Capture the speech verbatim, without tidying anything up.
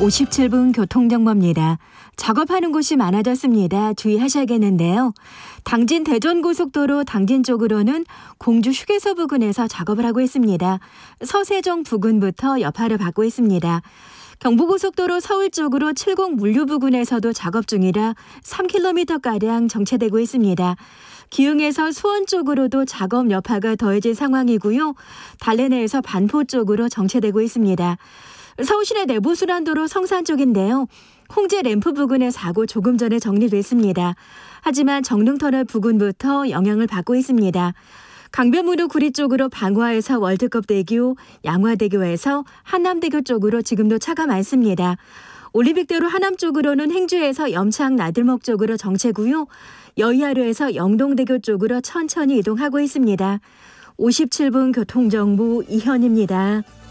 오십칠 분 교통정보입니다. 작업하는 곳이 많아졌습니다. 주의하셔야겠는데요. 당진 대전고속도로 당진 쪽으로는 공주 휴게소 부근에서 작업을 하고 있습니다. 서세정 부근부터 여파를 받고 있습니다. 경부고속도로 서울 쪽으로 칠곡 물류 부근에서도 작업 중이라 삼 킬로미터가량 정체되고 있습니다. 기흥에서 수원 쪽으로도 작업 여파가 더해질 상황이고요. 달래내에서 반포 쪽으로 정체되고 있습니다. 서울시내 내부순환도로 성산 쪽인데요. 홍제 램프 부근의 사고 조금 전에 정리됐습니다. 하지만 정릉터널 부근부터 영향을 받고 있습니다. 강변북로 구리 쪽으로 방화에서 월드컵대교, 양화대교에서 한남대교 쪽으로 지금도 차가 많습니다. 올림픽대로 하남 쪽으로는 행주에서 염창 나들목 쪽으로 정체고요. 여의하로에서 영동대교 쪽으로 천천히 이동하고 있습니다. 오십칠 분 교통정보 이현입니다.